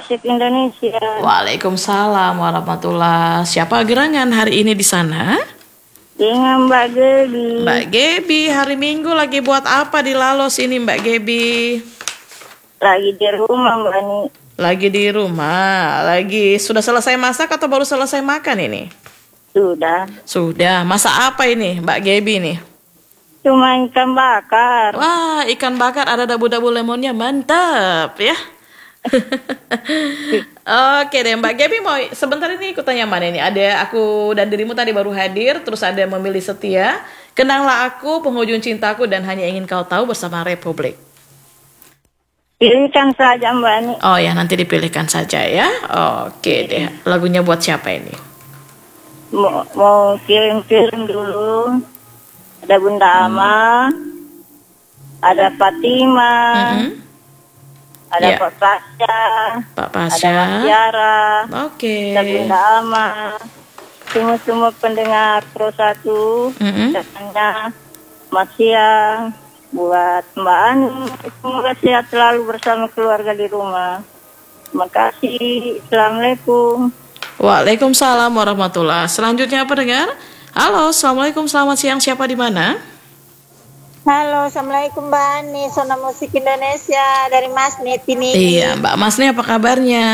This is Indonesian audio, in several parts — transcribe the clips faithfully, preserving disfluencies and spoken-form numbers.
musik Indonesia. Waalaikumsalam warahmatullah. Siapa gerangan hari ini di sana? Dengan Mbak Gebi. Mbak Gebi, hari Minggu lagi buat apa di Lalos ini Mbak Gebi? Lagi di rumah Mbak Ni. Lagi di rumah. Lagi sudah selesai masak atau baru selesai makan ini? Sudah. Sudah. Masak apa ini Mbak Gebi nih? Cuma ikan bakar. Wah, ikan bakar ada dabu-dabu lemonnya, mantap ya. Oke deh Mbak Gebi, mau sebentar ini ikut tanya mana ini. Ada aku dan dirimu tadi baru hadir, terus ada memilih setia. Kenanglah aku, penghujung cintaku dan hanya ingin kau tahu bersama Republik. Pilihkan saja Mbak Ni. Oh ya, nanti dipilihkan saja ya. Oke deh, lagunya buat siapa ini? Mau, mau kirim-kirim dulu. Ada Bunda hmm. Ama, ada Fatima, mm-hmm. ada yeah. Pak Pasha, Pak Pasha, ada Mas Tiara, oke, ada Bunda Ama, semua-semua pendengar Pro Satu, mm-hmm. katanya Mas Siang, buat Mbak Ani, semoga sehat selalu bersama keluarga di rumah. Terima kasih, Assalamualaikum. Waalaikumsalam warahmatullah. Selanjutnya apa dengar? Halo, assalamualaikum, selamat siang. Siapa di mana? Halo, assalamualaikum Mbak Ani, Sona Musik Indonesia dari Mas Net ini. Iya, Mbak Masni apa kabarnya?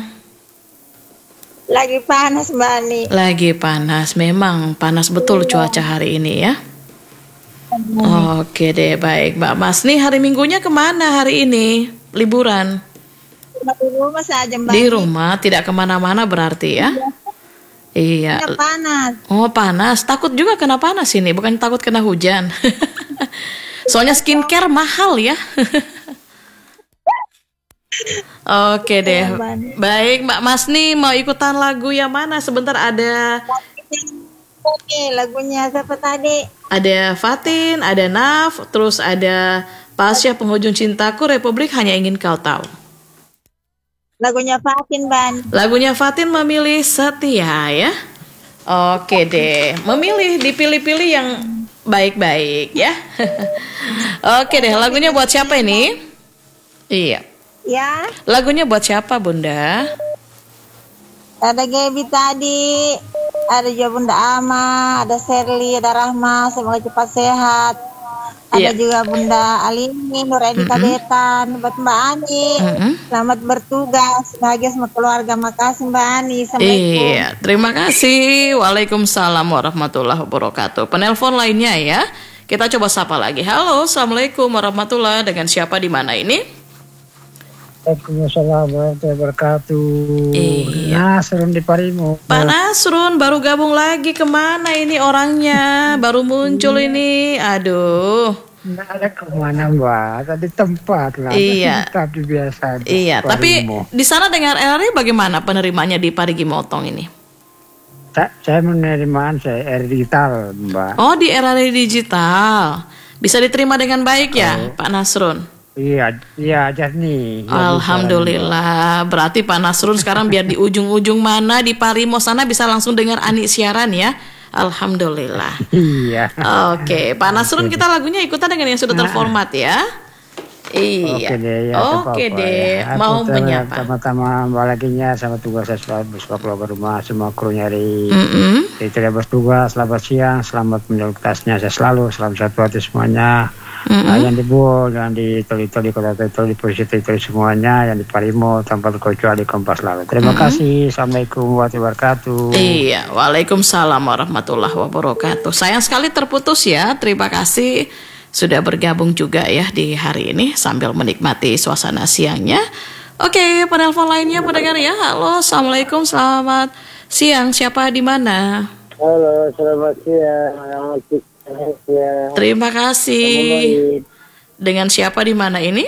Lagi panas Mbak Ani. Lagi panas, memang panas betul iya. Cuaca hari ini ya. Hmm. Oke deh, baik Mbak Masni. Hari Minggunya kemana hari ini? Liburan? Di rumah saja Mbak. Di rumah, tidak kemana-mana berarti ya? Iya. Iya. Kena panas. Oh panas. Takut juga kena panas ini. Bukan takut kena hujan. Soalnya skincare mahal ya. Oke deh. Baik Mbak Masni, mau ikutan lagu yang mana? Sebentar ada. Oke, lagunya siapa tadi? Ada Fatin, ada Naf, terus ada Pasha Penghujung Cintaku, Republik Hanya Ingin Kau Tahu. Lagunya Fatin, Ban. Lagunya Fatin memilih setia ya. Oke deh, memilih dipilih-pilih yang baik-baik ya. Oke deh, lagunya buat siapa ini? Iya. Ya. Lagunya buat siapa Bunda? Ada Gaby tadi, ada juga Bunda Ama, ada Sherly, ada Rahma, semoga cepat sehat. Ada yeah. juga Bunda Alini, Nur Edi Kadetan, buat Mbak Ani. Mm-hmm. Selamat bertugas, bahagia sama keluarga. Makasih Mbak Ani. Assalamualaikum. Iya, terima kasih. Waalaikumsalam warahmatullahi wabarakatuh. Penelpon lainnya ya. Kita coba sapa lagi. Halo, assalamualaikum warahmatullahi. Dengan siapa di mana ini? Waalaikumsalam warahmatullahi wabarakatuh. Iya. Nasrun di Parimo. Pak Nasrun baru gabung lagi, kemana ini orangnya? Baru muncul ini. Aduh. Nggak ada kemana Mbak, tadi tempat lah. Iya. Tapi biasa. Iya. Tapi di sana dengan R R I bagaimana penerimanya di Parigi Motong ini? Saya, saya menerimaan saya R R I digital Mbak. Oh di R R I digital. Bisa diterima dengan baik ya oh. Pak Nasrun? Iya, iya jernih. Alhamdulillah. Berarti Pak Nasrun sekarang biar di ujung-ujung mana di Parimo sana bisa langsung dengar Ani siaran ya. Alhamdulillah. Iya. Oke, Pak Nasrun kita lagunya ikutan dengan yang sudah terformat ya. Iya. Oke deh, ya, Oke deh. Ya. Mau menyapa. Pertama-tama Mbak laginya sama tugas saya selamat bersama keluarga rumah semua krunya dari mm-hmm. dari tidak bertugas. Selamat siang, selamat menjalankan tugasnya saya selalu. Selamat satu hati semuanya. Mm-hmm. Nah, yang di Bul, yang di Toli-Toli, Kota Toli, Polisi Toli semuanya, yang di Parimo, tanpa terkecuali Kompas lalu. Terima mm-hmm. kasih. Assalamualaikum warahmatullahi wabarakatuh. Iya, waalaikumsalam warahmatullahi wabarakatuh. Sayang sekali terputus ya. Terima kasih sudah bergabung juga ya di hari ini sambil menikmati suasana siangnya. Oke, penelpon lainnya pendengar ya. Halo, assalamualaikum, selamat siang. Siapa di mana? Halo, selamat siang. Ya. Terima kasih. Dengan siapa di mana ini?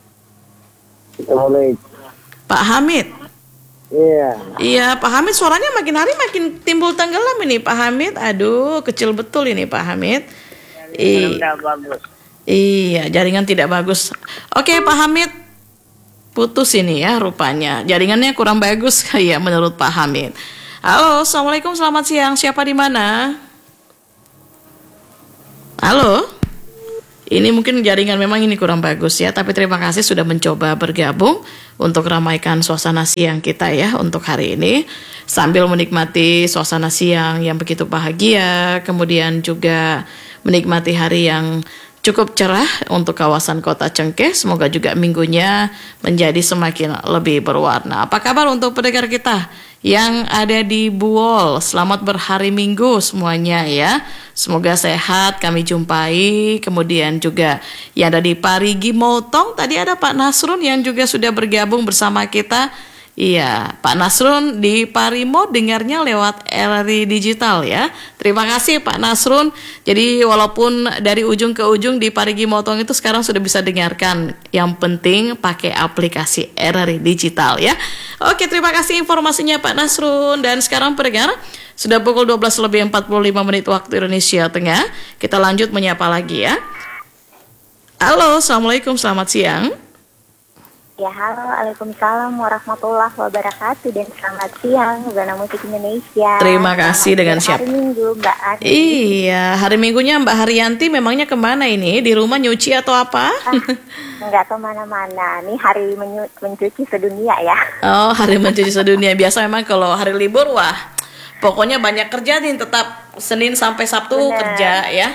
Hamid. Pak Hamid. Iya. Iya, Pak Hamid suaranya makin hari makin timbul tenggelam ini Pak Hamid. Aduh, kecil betul ini Pak Hamid. I- bagus. Iya, jaringan tidak bagus. Oke, Pak Hamid. Putus ini ya rupanya. Jaringannya kurang bagus ya menurut Pak Hamid. Halo, assalamualaikum, selamat siang. Siapa di mana? Halo. Ini mungkin jaringan memang ini kurang bagus ya, tapi terima kasih sudah mencoba bergabung untuk ramaikan suasana siang kita ya untuk hari ini. Sambil menikmati suasana siang yang begitu bahagia, kemudian juga menikmati hari yang cukup cerah untuk kawasan Kota Cengkeh. Semoga juga minggunya menjadi semakin lebih berwarna. Apa kabar untuk pendengar kita yang ada di Buol? Selamat berhari Minggu semuanya ya. Semoga sehat kami jumpai. Kemudian juga yang ada di Parigi Motong, tadi ada Pak Nasrun yang juga sudah bergabung bersama kita. Iya, Pak Nasrun di Parimo dengarnya lewat R R I Digital ya. Terima kasih Pak Nasrun. Jadi walaupun dari ujung ke ujung di Parigi Motong itu sekarang sudah bisa dengarkan. Yang penting pakai aplikasi R R I Digital ya. Oke, terima kasih informasinya Pak Nasrun. Dan sekarang pendengar, sudah pukul dua belas lebih empat puluh lima menit waktu Indonesia Tengah. Kita lanjut menyapa lagi ya. Halo, Assalamualaikum, selamat siang. Ya, halo, Waalaikumsalam warahmatullahi wabarakatuh dan selamat siang Zona Musik Indonesia. Terima kasih. Selamat dengan siapa? Hari Minggu, Mbak Ani. Iya, hari Minggunya Mbak Haryanti memangnya kemana ini? Di rumah nyuci atau apa? Ah, enggak kemana-mana, nih hari menyu- mencuci sedunia ya. Oh, hari mencuci sedunia. Biasa memang kalau hari libur, wah, pokoknya banyak kerja nih, tetap Senin sampai Sabtu Bener. kerja ya.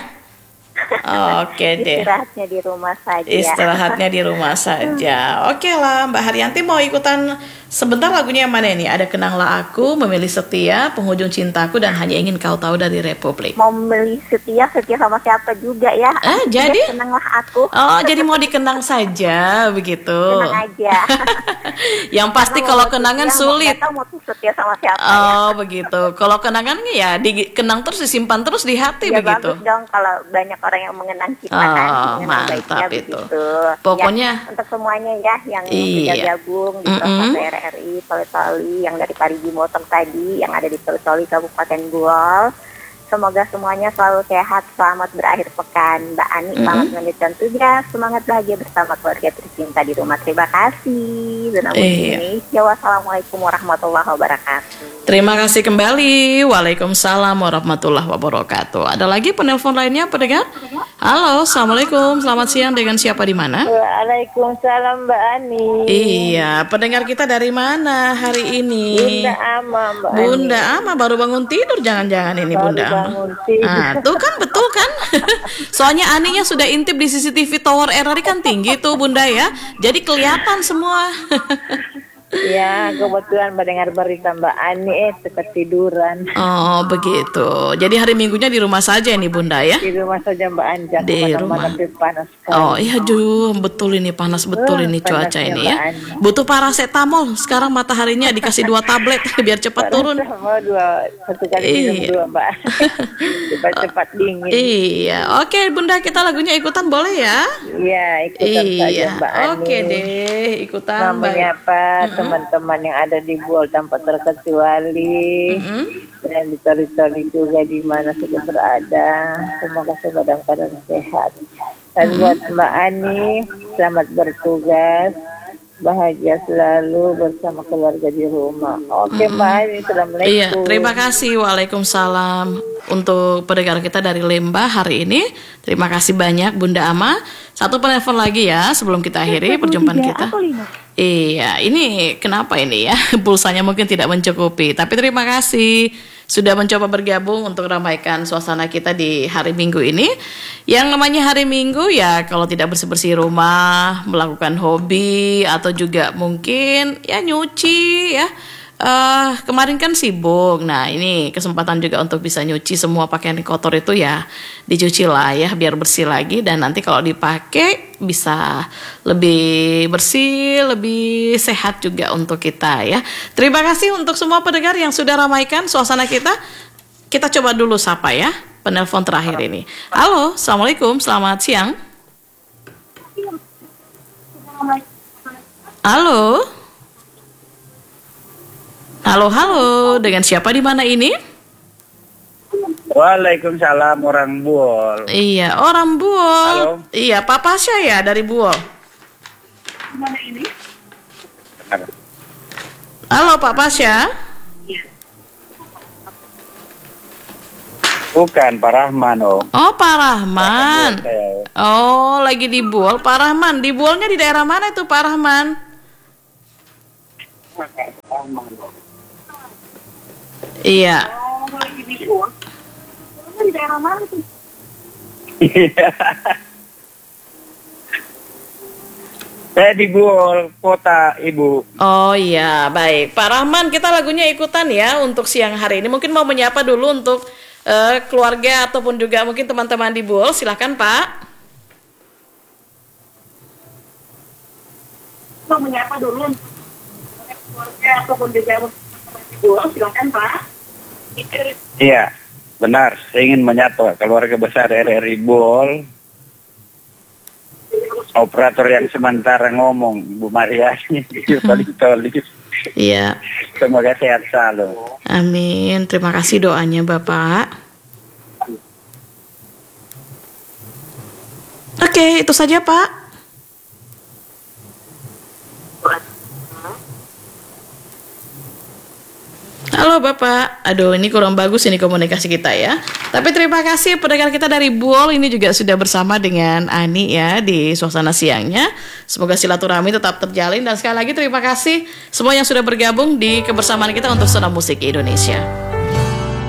Oke deh. Istirahatnya di rumah saja. Istirahatnya di rumah saja. Oke lah, Mbak Haryanti mau ikutan sebentar lagunya yang mana ini? Ada Kenanglah Aku, Memilih Setia, Penghujung Cintaku, dan Hanya Ingin Kau Tahu dari Republik. Mau memilih setia, setia sama siapa juga ya? Eh, jadi? Kenanglah Aku. Oh, jadi mau dikenang saja begitu. Kenang aja. Yang pasti kalau kenangan setia, sulit. Mau, mau setia sama siapa? Oh, ya? begitu. Kalau kenangan ya dikenang terus, disimpan terus di hati ya, begitu. Bagus dong kalau banyak orang yang mengenang kita oh, kan. Mantap itu. Begitu. Pokoknya ya, untuk semuanya ya yang iya. sudah gabung di mm-hmm. R R I Toli-Toli yang dari Parigi Motong tadi, yang ada di Toli-Toli Kabupaten Buol. Semoga semuanya selalu sehat, selamat berakhir pekan. Mbak Ani, mm-hmm. selamat melanjutkan tugas, semangat bahagia bersama keluarga tercinta di rumah. Terima kasih. Zona Musik Indonesia. Wassalamualaikum warahmatullahi wabarakatuh. Terima kasih kembali. Waalaikumsalam warahmatullahi wabarakatuh. Ada lagi penelpon lainnya, pendengar? Halo, Assalamualaikum. Selamat siang, dengan siapa di mana? Waalaikumsalam Mbak Ani. Iya, pendengar kita dari mana hari ini? Bunda Ama, Mbak Ani. Bunda Ama baru bangun tidur, jangan-jangan ini baru Bunda Ama. Ah, tuh kan betul kan? Soalnya Aninya sudah intip di C C T V Tower R R I kan tinggi tuh Bunda ya. Jadi kelihatan semua. Ya, kebetulan mendengar berita Mbak Ani eh ketiduran. Oh, begitu. Jadi hari Minggunya di rumah saja ini Bunda ya? Di rumah saja Mbak Ani. Di rumah. Panas sekali. Oh, iya Ju, betul ini panas betul uh, ini cuaca ini ya. Ani. Butuh paracetamol. Sekarang mataharinya dikasih dua tablet biar cepat turun. Dua, satu kali minum iya. dua Mbak. Cepat-cepat dingin. Iya, oke Bunda, kita lagunya ikutan boleh ya? Iya, ikutan iya. saja Mbak Ani. Oke deh, ikutan. Namanya apa? Mm-hmm. Teman-teman yang ada di Buol tanpa terkecuali, mm-hmm. dan di Toli-Toli juga di mana sudah berada, semoga semua dalam keadaan sehat. Dan mm-hmm. buat Mbak Ani, selamat bertugas, bahagia selalu bersama keluarga di rumah. Oke mm-hmm. Mbak Ani, assalamualaikum. Iya, terima kasih. Waalaikumsalam. Untuk pendengar kita dari Lembah hari ini, terima kasih banyak Bunda Ama. Satu penelpon lagi ya sebelum kita akhiri perjumpaan kita. Iya, ini kenapa ini ya? Pulsanya mungkin tidak mencukupi. Tapi terima kasih sudah mencoba bergabung untuk ramaikan suasana kita di hari Minggu ini. Yang namanya hari Minggu ya kalau tidak bersih-bersih rumah, melakukan hobi, atau juga mungkin ya nyuci ya. Uh, kemarin kan sibuk. Nah ini kesempatan juga untuk bisa nyuci semua pakaian kotor itu ya, dicuci lah ya biar bersih lagi. Dan nanti kalau dipakai bisa lebih bersih, lebih sehat juga untuk kita ya. Terima kasih untuk semua pendengar yang sudah ramaikan suasana kita. Kita coba dulu sapa ya penelpon terakhir ini. Halo, Assalamualaikum, selamat siang. Halo. Halo, halo. Dengan siapa di mana ini? Waalaikumsalam, orang Buol. Iya, orang Buol. Halo. Iya, Pak Pasya ya dari Buol. Mana ini? Halo, Pak Pasya. Bukan, Pak Rahman, Om. Oh, Pak Rahman. Oh, lagi di Buol. Pak Rahman, di Buolnya di daerah mana itu, Pak Rahman? Iya. Oh, lagi di Buol. Di daerah mana tuh? Saya di Buol, kota, Ibu. Oh iya, baik. Pak Rahman, kita lagunya ikutan ya untuk siang hari ini. Mungkin mau menyapa dulu untuk uh, keluarga ataupun juga mungkin teman-teman di Buol. Silakan, Pak. Mau menyapa dulu untuk keluarga ataupun juga teman-teman di Buol. Silakan, Pak. Iya, benar. Saya ingin menyapa keluarga besar R R I Buol. Operator yang sementara ngomong, Bu Mariani, toli-toli. Iya. Semoga sehat selalu. Amin. Terima kasih doanya, Bapak. Oke, itu saja, Pak. Halo Bapak, aduh ini kurang bagus ini komunikasi kita ya. Tapi terima kasih pendengar kita dari Buol ini juga sudah bersama dengan Ani ya di suasana siangnya. Semoga silaturahmi tetap terjalin dan sekali lagi terima kasih semua yang sudah bergabung di kebersamaan kita untuk Senam Musik Indonesia.